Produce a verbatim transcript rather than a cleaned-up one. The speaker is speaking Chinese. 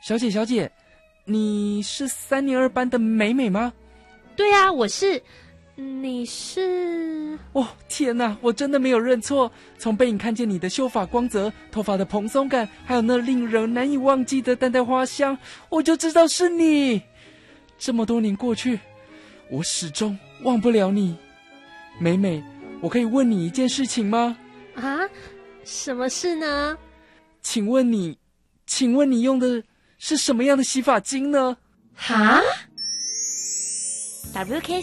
小姐小姐，你是三年二班的美美吗？ 对啊，我是。你是？ 哦，天哪，我真的没有认错。从背影看见你的秀发光泽，头发的蓬松感，还有那令人难以忘记的淡淡花香，我就知道是你。这么多年过去，我始终忘不了你。美美，我可以问你一件事情吗？ 啊，什么事呢？ 请问你，请问你用的是什么样的洗发精呢？ 哈？W K